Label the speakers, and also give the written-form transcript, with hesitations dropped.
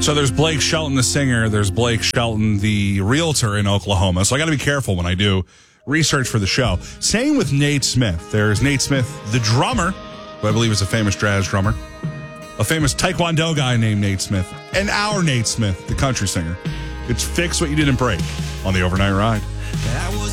Speaker 1: So there's Blake Shelton, the singer. There's Blake Shelton, the realtor in Oklahoma. So I got to be careful when I do research for the show. Same with Nate Smith. There's Nate Smith, the drummer, who I believe is a famous jazz drummer. A famous Taekwondo guy named Nate Smith. And our Nate Smith, the country singer. It's Fix What You Didn't Break on the Overnight Ride.